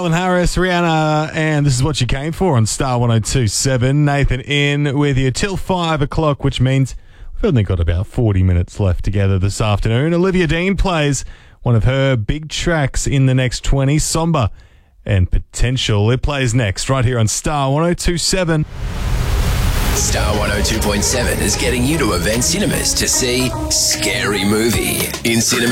Calvin Harris, Rihanna, and this is what you came for on Star 102.7. Nathan in with you till 5 o'clock, which means we've only got about 40 minutes left together this afternoon. Olivia Dean plays one of her big tracks in the next 20, Somber and Potential. It plays next right here on Star 102.7. Star 102.7 is getting you to Event Cinemas to see Scary Movie in cinemas